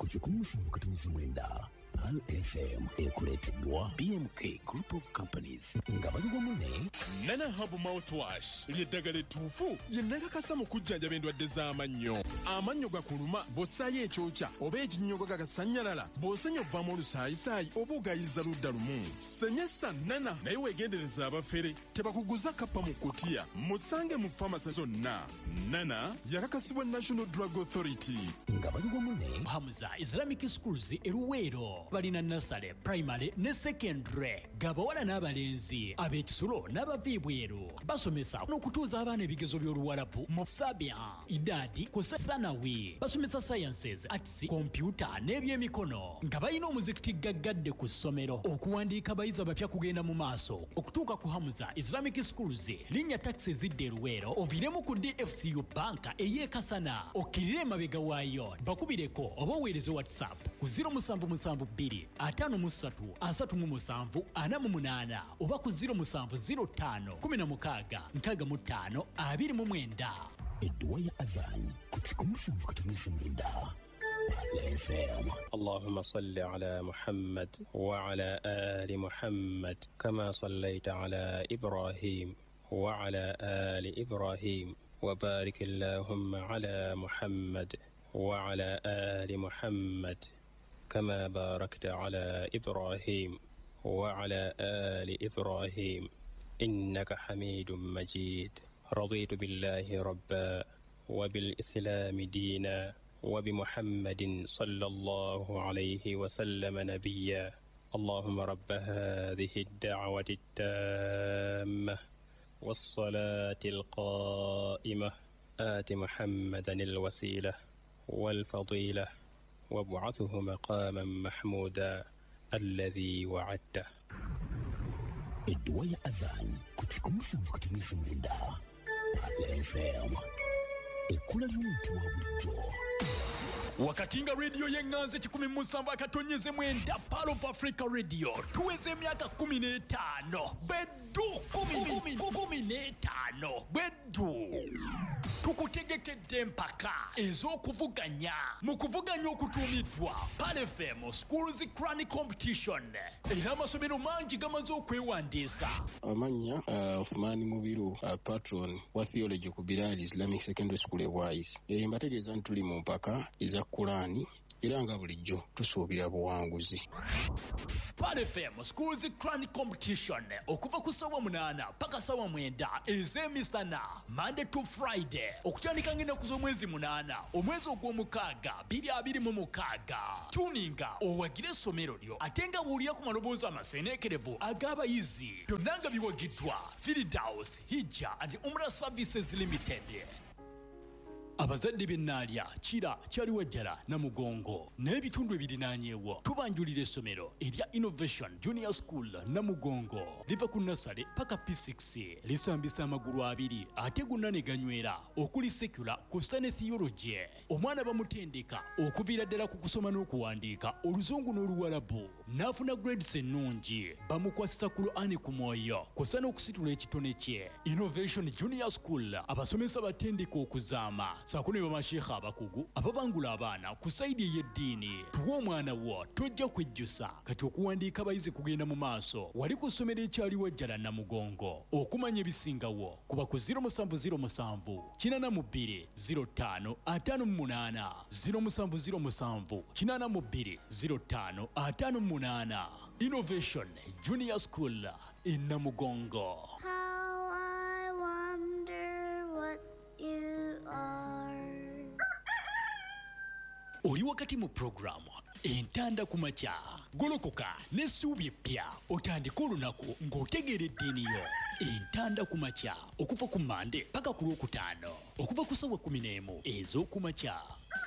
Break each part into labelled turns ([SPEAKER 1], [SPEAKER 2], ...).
[SPEAKER 1] 17 Al FM ekuleteddwa BMK Group of Companies nga bali wamu
[SPEAKER 2] Nana Hub Mouthwash ly'eddagala ettuufu lye nnakakasa mu kujjanjaba endwadde z'amannyo. Amannyo gakuluma bw'ossaayo ekyokya oba ekinnyogo gagasanyalala bw'osenya obbamu olusaayisaayi oba ogayiza ludda lumu. Senyesa Nana naye weegendereza abafere tebakuguza kappa mu kkutiya. Musange mu famasi zonna. Nana yakakasibwa National Drug Authority.
[SPEAKER 1] Nga bali wamu
[SPEAKER 3] Hamza Islamic Schools eruweero balina nasale primary ne secondary gabawala n'abalenzi ab'ekisulo n'abaviibweru basomesa n'okutuuza abaana ebigezo by'oluwalabu mu Sabia idadi ku Thanawi basomesa sciences arts computer n'ebyemikono nga balina omuzikiti gaggadde ku ssomero okuwandiika abayizi abapya kugenda mu maaso okutuuka ku Hamza Islamic Schools linnya taxi zidde eruweero oviremu ku DFCU banka ey'ekasana okkirire emabega waayo bakubireko oba oweereze WhatsApp ku 0772533748 oba ku 0705166529.
[SPEAKER 1] Edduwa ya Adhan ku 17 Al FM.
[SPEAKER 4] اللهم صل على محمد وعلى آل محمد كما صليت على إبراهيم وعلى آل إبراهيم وبارك اللهم على محمد وعلى آل محمد كما باركت على إبراهيم وعلى آل إبراهيم إنك حميد مجيد. رضيت بالله ربا وبالإسلام دينا وبمحمد صلى الله عليه وسلم نبيا. اللهم رب هذه الدعوة التامة والصلاة القائمة آت محمدا الوسيلة والفضيلة وابعثه مقاما محمودا الذي وعدته.
[SPEAKER 1] Edduwa ya Adhan ku 17 Al FM. Ekkula ly'omuntu wa bulijjo.
[SPEAKER 3] Wakati nga radio yenganze 17 akatonyeze mwenda Pearl of Africa Radio tuweze emyaka 15 beddu 15 beddu tukutegekedde empaka ez'okuvuganya mu kuvuganya okutuumiddwa Pearl FM Schools Crown Competition era amasomero mangi gamaze okwewandiisa.
[SPEAKER 5] Amanya Othmani Mubiru patron wa theology ku Bilal Islamic Secondary School e Wise. Mbategeeza ntuli mu mpaka eza Kurani era nga bulijjo tusuubira buwanguzi.
[SPEAKER 3] Pearl FM Schools Crown Competition okuva ku ssaawa 8 paka ssaawa 9 ez'emisana Monday to Friday okutandika ng'ennaku z'omwezi 8 omwezi ogw'omukaaga 2026. Tuninga owagire essomero lyo ate nga buulira ku maloboozi amaseeneekerevu ag'abayizi byonna nga biwagiddwa Firdaus Hijja and Umrah Services Limited. Abazadde b'ennaalya Kira Kyaliwajjala Namugongo n'ebitundu ebirinaanyeewo tubanjulira essomero erya Innovation Junior School Namugongo liva ku nasale paka P6 lisambisa amagulu abiri ate gonna ne ganywera okuli secular kussa ne theology. Omwana bamutendeka okuviira ddala ku kusoma n'okuwandiika oluzungu n'oluwalabu n'afuna grades ennungi bamukwasisa ku Ani ku mwoyo kussa n'okusitula ekitone kye. Innovation Junior School abasomesa batendeka okuzaama sakune bamashekha abakugu ababangula abaana ku saidi ey'eddiini. Tuwa omwana wo tojja kwejjusa kati okuwandiika abayizi kugenda mu maaso wali ku ssomero ekyaliwajjala Namugongo. Okumanya ebisingawo kuba ku 0707 42 05 58 0707 42 05 58. Innovation Junior School in Namugongo.
[SPEAKER 6] How I wonder what you are.
[SPEAKER 3] Oli wakati mu programu entanda ku makya golokoka n'essuubi eppya otandika olunaku ng'otegeera eddiini yo. Entanda ku makya okuva ku Mande paka ku Lwokutaano okuva ku ssaawa 11 ez'oku makya.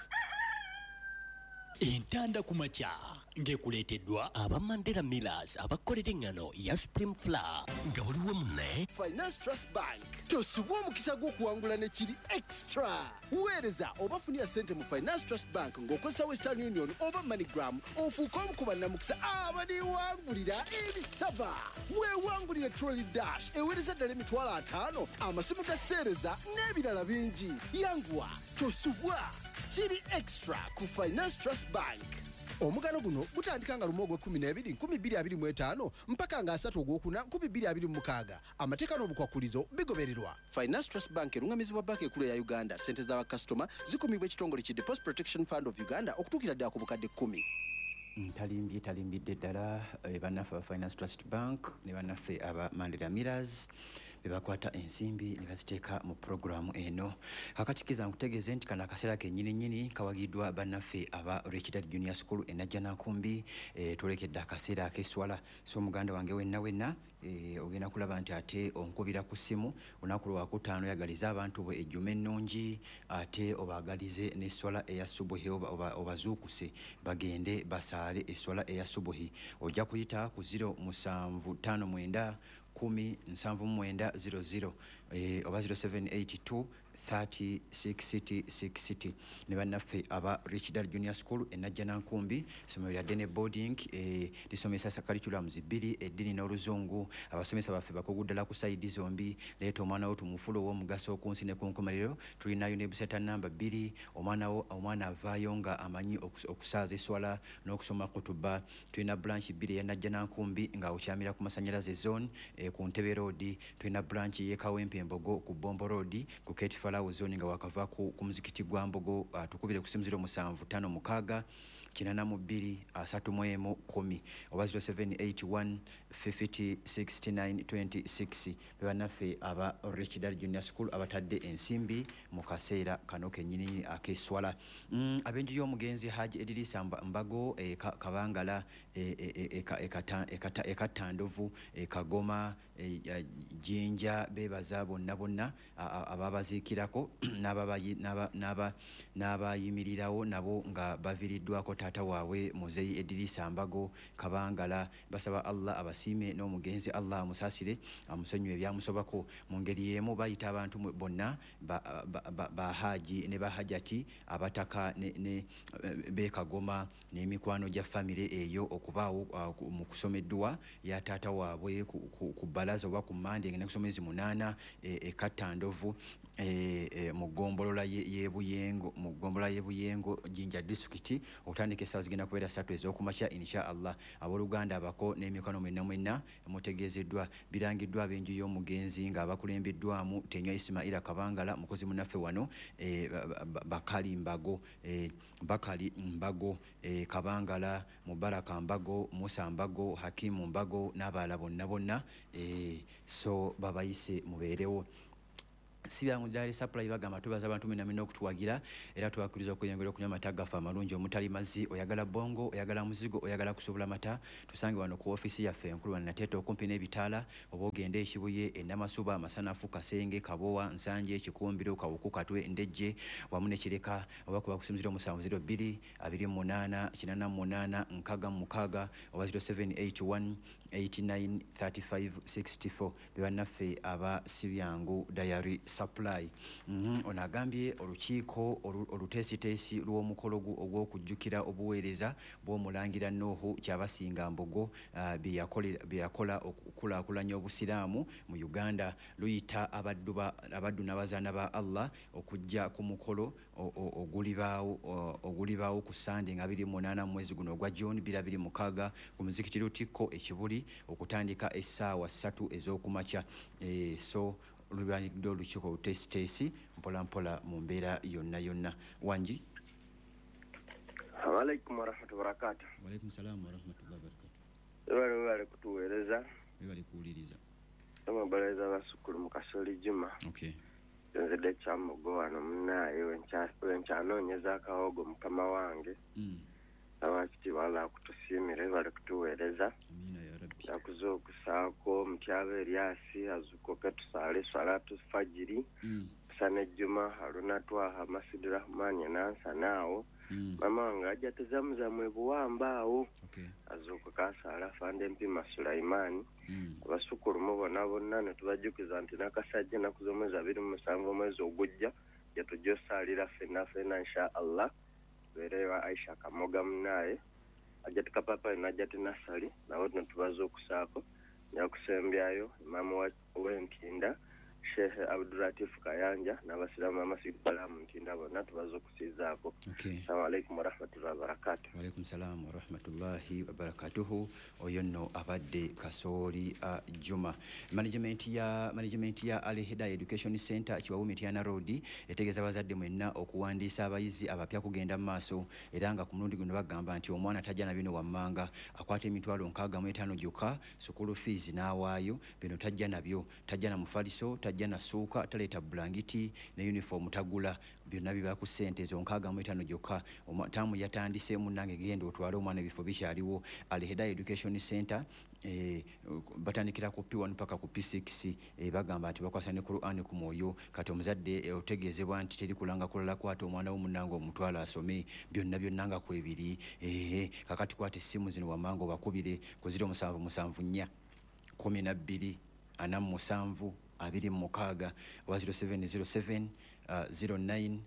[SPEAKER 3] Entanda ku makya ng'ekuleeteddwa aba Mandela Millers abakolera engano ya Supreme Flour nga waliwo munne
[SPEAKER 7] Finance Trust Bank tosubwa omukisa gw'okuwangula ne kiri extra. Weereza oba funira ssente mu Finance Trust Bank ng'okozesa Western Union oba MoneyGram ofuuka omu ku bannamukisa abaliwangulira ebisava. Weewangulire Trolley Dash eweereza ddala emitwalo 5 amasimu ga sseereza n'ebirala bingi. Yanguwa tosubwa kiri extra ku Finance Trust Bank. Omugano guno gutandika nga lumo ogw'e12 2025 mpaka nga 3 ogwokuna 2026. Amateeka n'obukwakulizo bigobererwa. Finance Trust Bank erungamizibwa banka ekulu ya Uganda. Ssente z'abakasitoma zikumibwa ekitongole ki Deposit Protection Fund of Uganda okutuukira ddala ku bukadde 10.
[SPEAKER 8] Talimbidde ddala bannaffe aba Finance Trust Bank ne bannaffe aba Mandela Millers bebakwata ensimbi ne baziteeka mu programu eno. Akatikiza nkutegeeze nti kano akaseera kennyini kawagiddwa bannaffe aba Richard Junior School e Najjanankumbi. Tulekedde akaseera ak'eswala, so muganda wange wenna ogenda kulaba nti ate onkubira ku ssimu olunaku lwakutaano oyagaliza abantu bwe ejjuma ennungi, ate obaagalize n'eswala eya subuhi obazuukuse bagende basaale eswala eya subuhi. Ojja kuyita ku 0759 107900 oba 0782 306060 ne bannaffe aba Richard Junior School e Najjanankumbi. Essomero lya Dene Boarding lisomesa curriculums 2 eddiini n'oluzungu. Abasomesa baffe bakugu ddala ku sayidi zombi. Leeta omwana wo tumufulo ow'omugaso ku nsi ne ku nkomerero. Tulinayo ne buseta namba 2 omwana avaayo nga amanyi okusaaza eswala n'okusoma kutuba. Tulina branch 2 ya Najjanankumbi nga okyamira ku Masanyalaze zone ku Ntebe Road. Tulina branch ye Kawempe Embogo ku Bombo Road ku Ketifalawo zone nga wakava ku muzikiti gwa Mbogo. Tukubire ku simu 0756 82 31 10 oba 0781 50 69 26. Bannaffe aba Richard Junior School abatadde ensimbi mu kaseera kano kennyini ak'eswala. Abenju y'omugenzi Haji Edirisa Mbago Kabangala Ekatandovu Kagoma Jinja bebaza bonna ababaziikirako n'abayimirirawo nabo nga baviiriddwako taata waabwe Muzeeyi Edirisa Mbago Kabangala. Basaba Allah abasiime n'omugenzi Allah amusaasire amusonyiwe ebyamusobako. Mu ngeri y'emu bayita abantu bonna bahaji ne bahajati abataka ne beekagoma n'emikwano gya famire eyo okubaawo mu kusomeddwa ya taata waabwe ku bbalaza oba ku Mande ngenda kusoma ezi 8 Katandovu mu ggombolola y'ebuyengo Jinja district okutandika essaawa zigenda kubeera 3 ez'okumakya insha Allah. Abooluganda abako n'emikwano mwenna mutegeezeddwa birangiddwa ab'enju y'omugenzi nga abakulembeddwamu Tenywa Ismaila Kabangala mukozi munnaffe wano Bakali Mbago Kabangala Mubaraka Mbago Musa Mbago Hakimu Mbago n'abalala bonna so babayise mubeerewo. Sibyangu ddala supply bagamba tubaza abantu minamina okutuwagira era tuwakiriza okuyongera okunywa amata gaffe amalungi omutali mazzi. Oyagala bongo, oyagala muzigo, oyagala kusobola mata, tusange wano ku ofisi yaffe enkulu Nateeta okumpi n'ebitaala. Oba ogende Kibuye, Ennamasuba, Masanafu, Kasenge, Kabowa, Nsanje, Kikumbiro, Kawuku, Katwe, Ndejje wamu ne Kireka. Oba kuba kusimuzira 0702 28 88 66 oba 0781 89 35 64. Bannaffe aba Sibyangu Diary Supply. Ono agambye olukiiko oluteesiteesi lw'omukolo ogw'okujjukira obuweereza bw'omulangira Nuhu Kyabasinga Mbogo bye yakola okukulaakulanya obusiraamu mu Uganda luyita abaddu n'abazaana ba Allah okujja ku mukolo ogulibaawo ku Sande nga 28 mu mwezi guno ogwa June 2026 ku muzikiti Lutikko Ekibuli okutandika essaawa 3 ez'okumakya. So olulwanidde olukiiko oluteesiteesi mpola mu mbeera yonna. Wanji.
[SPEAKER 9] Waalaikum warahmatullahi wabarakatuh.
[SPEAKER 8] Waalaikum salaam warahmatullahi wabarakatuh.
[SPEAKER 9] Wale kutuweereza.
[SPEAKER 8] Wale kuwuliriza.
[SPEAKER 9] Babalaiza basukulu mu Kasoli Juma.
[SPEAKER 8] Okay.
[SPEAKER 9] Nzedde Kyamugo wano munaaye wenkyanoonyeza akawogo mukama wange. Abakitiibwa Allah kutusiimire bali kutuweereza.
[SPEAKER 8] Amina ya Rabbi.
[SPEAKER 9] Nakuza okusaako Mutyaba Eryasi azuukoke tusaale salatu fajiri. Sana Juma Haruna Twaha Masjid Rahman yanansanaawo. Mama wange ajja tezamuzamu buwambaawo.
[SPEAKER 8] Okay.
[SPEAKER 9] Azuukoka asaala Fande Mpima Sulaimani. Abasukulu bonna ne tubajjukiza nti nakasajja ennaku z'omwezi 27 omwezi ogujja yatujja osaalira ffenna insha Allah. Berewa Aisha Kamoga munaaye ajja tukapapa najja tunasali nawe tubaza okusaako nyakusembyayo imamu w'Entinda Sheikh Abdulatif Kayanja n'abasiramu amasigalamu ntinda bonna tubaza okusizaako. Assalamu alaikum warahmatullahi wabarakatuh.
[SPEAKER 8] Wa alaikum salam warahmatullahi wabarakatuhu. Oyo nno abadde Kasooli Juma. Management ya Al Hidayah Education Center Kiwawu Mityana Road etegeeza abazadde mwenna okuwandiisa abayizi abapya kugenda mu maaso era nga ku mulundi guno bagamba nti omwana tajja na bino wammanga akwata emitwalo 65 gyokka sukulu fees n'awaayo bino tajja nabyo, tajja na mufaliso, tajja na suuka, taleeta bulangiti ne uniform tagula, byonna biba ku ssente ezo 65 gyokka. Omutamu yatandise munnange genda otwale omwana ebifo bikyaliwo. Al Hidayah Education Center batandikira ku P1 paka ku P6 bagamba nti bakwasa ne Qur'an ku mwoyo kati omuzadde otegeezebwa nti teri kulanga kulala kwata omwana w'omunnange omutwala asome byonna nga kwebiri kakati kwata essimu zino wamango bakubire ku 0774 12 47 26 wa 0707 09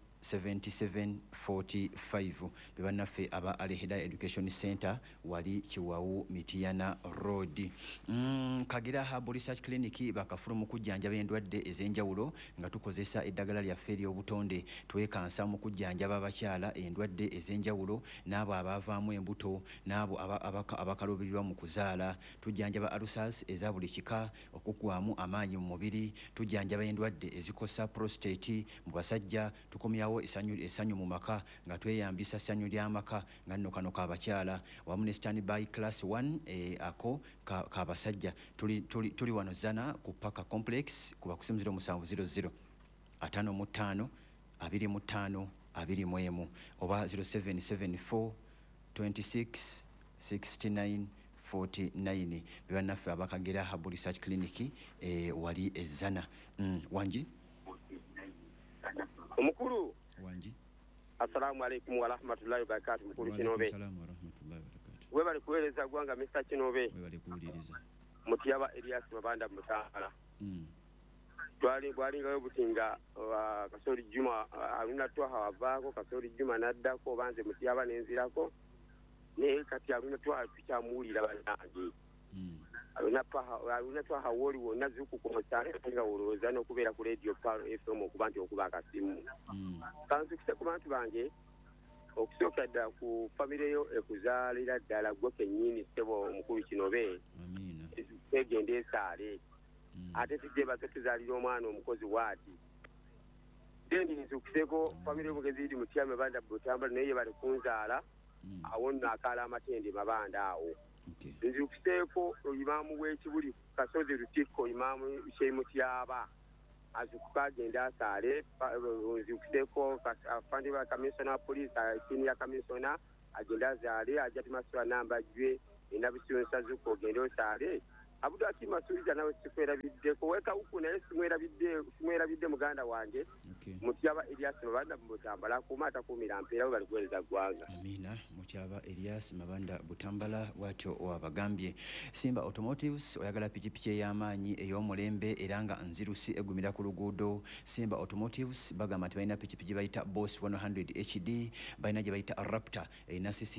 [SPEAKER 8] 7745 bebannaffe aba Al Hidayah Education Center wali Kiwawu Mityana Road. Kagira Herbal Research Clinic bakafulu mu kujjanjaba endwadde ez'enjawulo nga tukozesa eddagala lyaffe ery'obutonde twekansa mu kujjanjaba abakyala endwadde ez'enjawulo n'abo abavaamu embuto n'abo abakaluubirirwa mu kuzaala. Tujjanjaba ulcers eza buli kika, okuggwaamu amaanyi mu mubiri, tujjanjaba endwadde ezikosa prostate mu basajja, tukomyawo essanyu mu maka nga tweyambisa ssanyu ly'amaka nga nno kano kabakyala wamu ne standby class 1 ako kabasajja. Tuli wano Zana ku Paka Complex kuba ku 0700 55 25 21 oba 0774 26 69 49 bebannaffe abakagira Herbal Research Clinic wali Zana. Wanji
[SPEAKER 10] Omukulu
[SPEAKER 8] Wanji.
[SPEAKER 10] Assalamu alaikum wa rahmatullahi wa barakatuh. Mukulu Kinobe.
[SPEAKER 8] Assalamu wa rahmatullahi wa barakatuh.
[SPEAKER 10] We bali kueleza gwanga Mr. Kinobe.
[SPEAKER 8] We bali kuwuliriza.
[SPEAKER 10] Mutiyaba Elias Mabanda Mutambala. Bwali nga obutinga Kasooli Juma aluna twaha wavaako Kasooli Juma naddako banze Mutiyaba nenzirako ne kati aluna twaha tukyamuwulira bannange. Aluna twaha woli wonna zuku ku musale nga olowooza n'okubeera ku radio Palo FM okuba nti okuba akasimu. Kansukise ku bantu bange okusooka ddala ku famire yo ekuzaalira ddala gwe kennyini ssebo omukulu Kinobe. Egenda esaale ate tujje baze tuzaalira omwana omukozi waati. Dendi nzukiseko famire y'omugezi idi Mutyama Mabanda Butambala naye bali kunzaala awo nno akaala amatende Mabanda awo. Nzukiseeko imaamu w'ekibuli Kasozi Lutikko imaamu Sheikh Mutyaba azikukagenda asaale. Nzukiseeko afande ba kamisona police senior kamisona agenda azaale ajati masula namba jwe enabisonsa zuko ogende osaale. Abudu Akimasuriza nawe sikwerabidde weka huku naye simwerabidde muganda wange Mutyaba Elias Mabanda Butambala kumata kumira mpeera bali kuweereza ggwanga.
[SPEAKER 8] Amina. Mutyaba Elias Mabanda Butambala bwatyo wabagambye. Simba Automotives oyagala pikipiki ey'amaanyi ey'omulembe era nga nzirusi egumira ku luguudo. Simba Automotives bagamba nti balina pikipiki bayita Boss 100 HD, balina gye bayita Raptor erina cc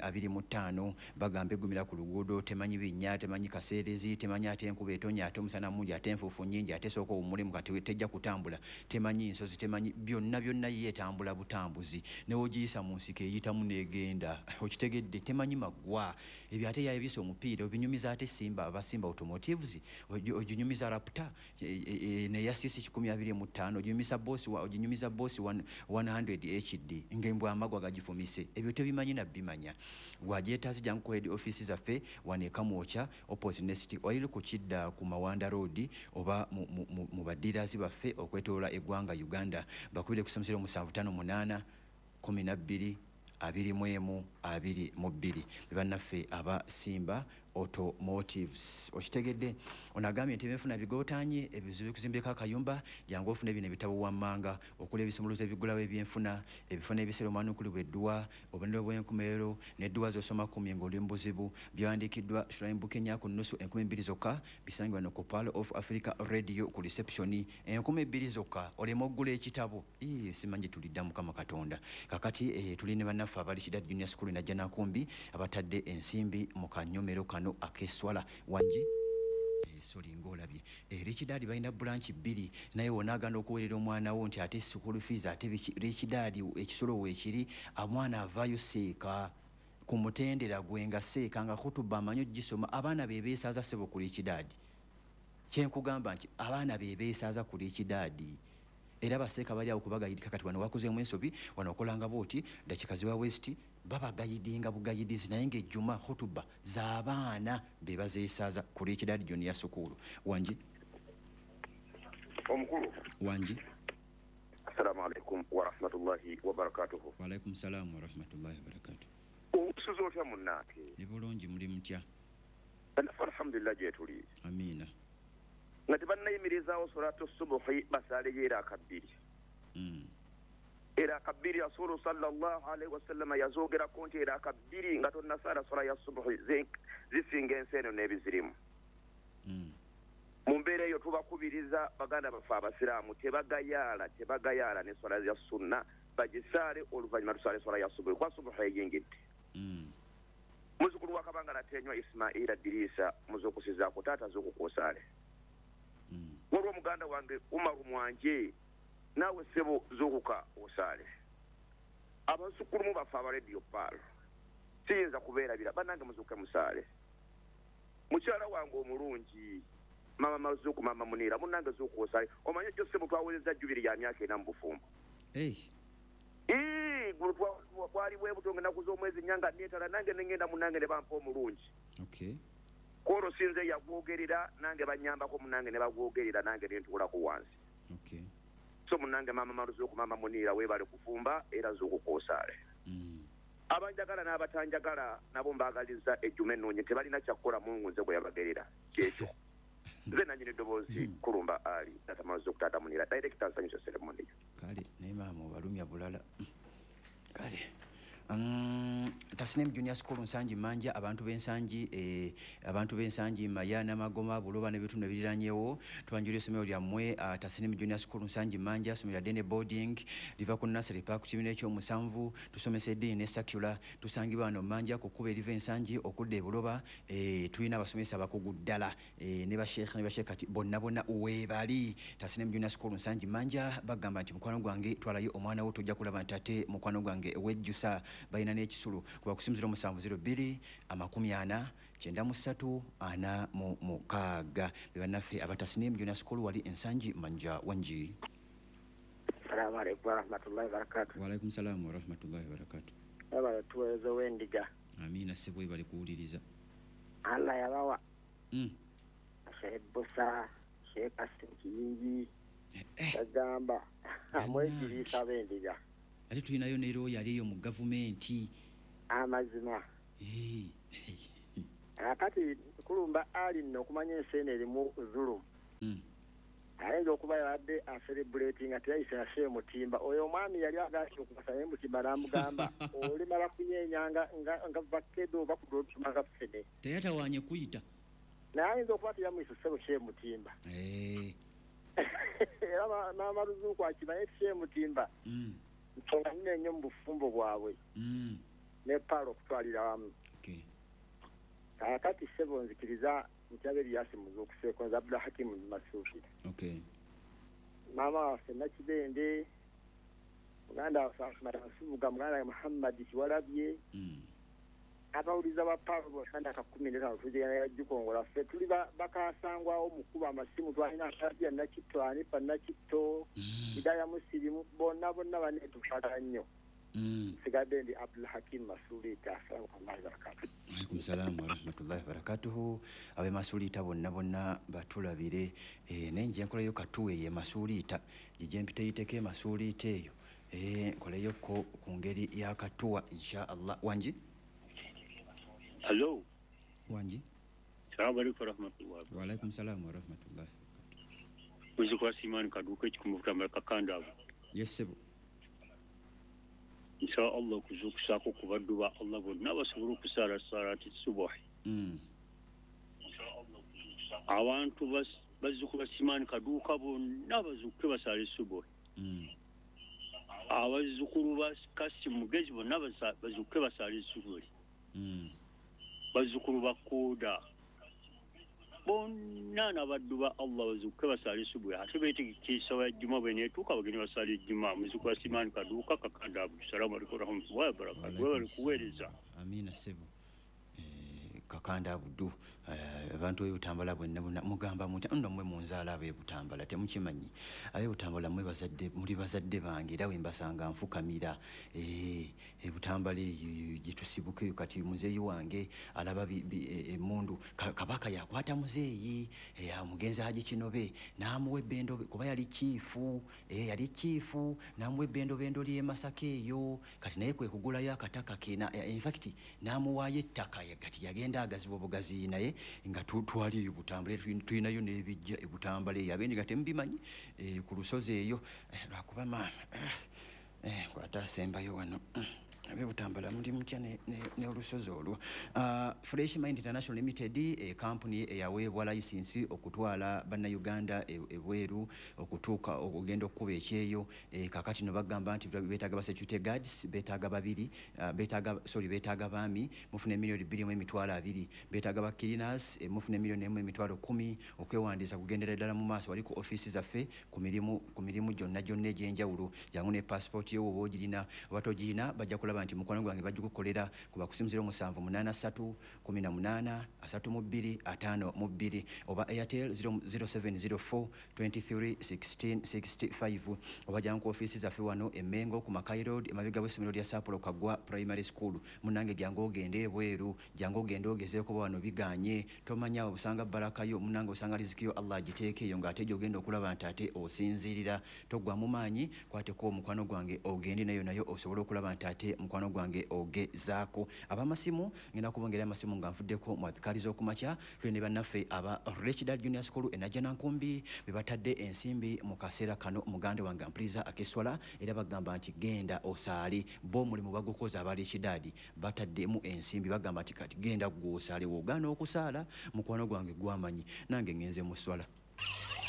[SPEAKER 8] 125 bagamba egumira ku luguudo, temanyi binnya, temanyi kaseerezi, temanyi ate enkuba etonya, ate omusana mungi, ate enfuufu nnyingi, ate sooka omulemu kati tejja kutambula, temanyi nsozi, temanyi byonna yeetambula butambuzi newoogiyisa mu nsiko eyitamu n'egenda okitegedde, temanyi maggwa ebyo ate yayebisa omupiira obinyumiza ate Simba abasimba Automotives oginyumiza Raptor neya cc 125 oginyumiza Boss 100 HD ng'embwa amagwa gagifumise, ebyo tebimanyi nabbimanya. Wajeetazi jangu ku head office zaffe waneeka Mwokya opposite Nest Oil ku Kidda ku Mawanda Road oba mu badirazi baffe okwetoola eggwanga Uganda bakubire ku 0758 12 21 22 bebannaffe aba Simba Automotives. Okitegedde onagambye nti ebifuna bigootanye ebizibu kuzimbeka akayumba jangu ofune bino ebitabo wammanga okula ebisumuluzo ebigulawo ebyenfuna ebifuna ebisera omwana okuli bw'edduwa obunene bw'enkumeero n'edduwa z'osoma 10 ng'oli mu buzibu byawandiikiddwa Shrine Book Kenya ku nnusu 2000 zokka bisangibwa no ku Pearl of Africa Radio ku reception 2000 zokka olema oggula ekitabo simanyi tulidda Mukama Katonda. Kakati tuli ne bannaffe abali Kidda Junior School na Janakumbi abatadde ensimbi mu kanyomero kano akeswala. Wanji solinga olabye richidaadi balina branch 2 naye wonaaganda okuweerera omwana wo nti ate school fees ate richidaadi ekisolo weekiri omwana avaayo seeka ku mutendera gwe nga seeka nga kutuba amanyi ogisoma abaana bebeesaaza sebo ku richidaadi kyenkugamba nti abaana bebeesaaza ku richidaadi era baseeka bali awo kubagayidika kati wano wakozeemu ensobi wano okolanga booti dakikazi wa west babagayidinga bugayidizi naye ng'ejjuma hutuba z'abaana be bazeesaaza ku richidaadi junior school wangi
[SPEAKER 10] omukulu
[SPEAKER 8] wangi
[SPEAKER 10] assalamu alaikum warahmatullahi wabarakatuhu
[SPEAKER 8] waalaikum salaamu warahmatullahi wabarakatuh
[SPEAKER 10] omusuzi otya munnaake
[SPEAKER 8] ne bulungi muli mutya
[SPEAKER 10] nafe alhamdulillah gyetuli
[SPEAKER 8] amiina
[SPEAKER 10] nga tebannayimirizaawo solatu subuhi basaleyo era akabbiri era akabbiri rasulu sallallahu alaihi wasallama yazoogerako nti era akabbiri nga tonnasaala sola ya subuhi zisinga ensi eno n'ebizirimu mu mbeera eyo tubakubiriza baganda baffe abasiraamu tebagayaala ne sola ya sunna bagisaale oluvannyuma tusaale sola ya subuhi kwa subuhi eyingidde muzukulu wa kabanga natenywa ismaila dirisa muzokusizaako taata zokukuusaale waliwo muganda wange umaru mwanje naawe ssebo zokuka osaale abasukulumu baffe abarediyo paalo siyinza kubeerabira bannange muzuke musaale mukyala wange omulungi mama mazuku mama munira munnange zuku osaale omanye jjo ssebo twaweereza jubiri ya myaka ena mu bufumbo twali bwe butonge ennaku z'omwezi nyanga neetala nange nengenda munnange ne bampa omulungi kwolwo sinze yagwogerera nange banyambako munnange ne bagwogerera nange nentuulako wansi so munnange mama maluzuku mama munira weebale kufumba era zukukosaale abanjagala n'abatanjagala nabo mbaagaliza ejjuma ennungi tebalina kyakkola mungu nze bwe yabagerera kyekyo nze nanyini eddoboozi kulumba ali tata maluzuku tata munira director nsanyusa ceremony
[SPEAKER 8] kale naye maama obalumya bulala kale Tasnim Junior School Nsanji Manja abantu b'ensangi Mayana Magoma Buloba n'ebitundu ebiriranyewo tubanjula essomero lyammwe Tasnim Junior School Nsanji Manja somera Dene Boarding liva ku Nursery Park kibiina ekyomusanvu tusomesa eddiini ne secular tusangibwa wano Manja ku kkuba eriva ensangi okudda e Buloba tulina abasomesa abakugu ddala ne basheekh kati bonna weebali Tasnim Junior School Nsanji Manja bagamba nti mukwano gwange twalayo omwana wo tojja kulaba nti ate mukwano gwange wejjusa balina n'ekisulu kuba kusimuzira 702-8093-46 bebannaffe abatasinimu Junior School wali ensangi Manja wangi.
[SPEAKER 11] Assalamu alaikum warahmatullahi wabarakatuh.
[SPEAKER 8] Waalaikum salamu warahmatullahi wabarakatuh.
[SPEAKER 11] Abala tuwezo wendiga.
[SPEAKER 8] Amina sebwe bali kuwuliriza.
[SPEAKER 11] Allah yabawa. Sheikh Bosa, Sheikh Asim Kiyingi. Agamba amwegirisa bendiga.
[SPEAKER 8] Ate tulinayo neero yaliyo mu gavumenti
[SPEAKER 11] amazima akati kulumba ali nno okumanya enseene erimu zulu ayinza okuba yabadde acelebrating ate yayise yashe mutimba oyo omwami yali agaasi okubasa naye mutimba n'amugamba olimala kunyenyanga nga vakedo oba kudotuma nga ffene
[SPEAKER 8] teyatawanye kuyita
[SPEAKER 11] naye ayinza okuba teyamwisa ssebo she mutimba era n'amaluzuuku akimanyi she mutimba nsonga nina ennyo mu bufumbo bwabwe ne paalo okutwalira wamu kakati ssebo nzikiriza mutyabe eryasi muzuukuseeko nze Abdul Hakimu Masuufi maama waffe Nakibende muganda waffe Masubuga muganda Muhammad Kiwalabye abawuliza ba paalo bosanda ka 15 tujegana yajjukongola ffe tuli bakasangwawo mukuba amasimu twalina akabya Nakitto Anifa Nakitto Hidaya Musilimu bonna banetukwata nnyo sigadde ndi Abdul Hakim Masulita assalamu alaikum.
[SPEAKER 8] Alaikum salaam wa rahmatullahi wa barakatuh. Abe Masulita bonna batulabire nenje nkoleyo katuwe ye Masulita gije mpiteyiteke Masulita eyo nkoleyo ko ku ngeri ya katuwa insha Allah wanji.
[SPEAKER 12] Hello.
[SPEAKER 8] Wanji.
[SPEAKER 12] Assalamu alaikum warahmatullahi.
[SPEAKER 8] Wa alaikum salaam wa rahmatullahi.
[SPEAKER 12] Uzikwa simani kaduka ekikumufuta kakanda.
[SPEAKER 8] Yes sebo.
[SPEAKER 12] Insha Allah kuzukusako kubadduba Allah bonna basobole okusala salati subuhi. Abantu bazikuba simani kaduka bonna bazuke basale subuhi. Abazukulu bakasi mugezi bonna bazuke basale subuhi. Bazukulu bakoda bonna n'abaddu ba Allah bazukke basaale subuhi ate beetegekeesa wa jjuma bweneetuuka bagende basaale ejjuma muziku wa Simaani Kaduuka Kakanda Abdu. Salaamu alaikum warahmatullahi wabarakatuh. Wewe bali kuweereza.
[SPEAKER 8] Amina Sebo. Kakanda Abdu abantu b'ebutambala bwenna mugamba mutya nno mmwe munzaala ab'ebutambala temukimanyi ab'ebutambala mmwe bazadde muri bazadde bange era wembasanga nfukamira ebutambala eyo gye tusibuke kati muzeeyi wange alaba emmundu kabaka yakwata muzeeyi omugenzi Haji Kinobe n'amuwa ebbendo kuba yali chiifu n'amuwa ebbendo ly'e Masaka eyo kati naye kwe kugulayo akataka ke in fact n'amuwaayo ettaka kati yagenda agaziwa obugazi naye nga twali eyo butambala tulinayo n'ebijja ebutambala eyo abendi nga temubimanyi ku lusozi eyo lwakuba maama kwata asembayo wano ab'ebutambala mundi mutya ne olusozi olwo. Fresh Mind International Limited company eyaweebwa license okutwala bannayuganda ebweru okutuuka okugenda okukuba ekyeyo kakati no bagamba nti beetaaga ba security guards beetaaga babiri beetaaga baami mufune miliyoni 2.2 beetaaga ba cleaners mufune miliyoni 1.10 okwewandiisa kugendera ddala mu maaso wali ku office zaffe ku mirimu gyonna egyenjawulo jangu ne passport yo oba ogirina oba togirina bajja kulaba nti mukwano gwange bajja kukolera kuba kusimuzira 783 18 32 52 oba Airtel 0704 23 16 65 oba jangu office zaffe wano Emengo ku Makai Road emabega w'essomero lya Sapolo Kagwa Primary School munange jangu ogende ebweru jangu ogende ogezeeko wano biganye tomanya obusanga barakayo munange osanga rizikyo Allah agiteeke eyo ng'ate gy'ogenda okulaba nti ate osinzirira togwa mu maanyi kwateko omukwano gwange ogende nayo osobola okulaba nti ate mukwano gwange ogezaako. Abamasimu ngenda kubongera amasimu nga nfuddeko mu adhikari z'okumakya tuli ne bannaffe aba Rachel Junior School enajja Nankumbi be batadde ensimbi mu kaseera kano muganda wange Ampriza Akeswala era bagamba nti genda osaali bo mulimu bagukoza abali kidadi bataddemu ensimbi bagamba nti kati genda gw'osaale wogaana okusaala mukwano gwange gwamanyi nange ngenze mu swala.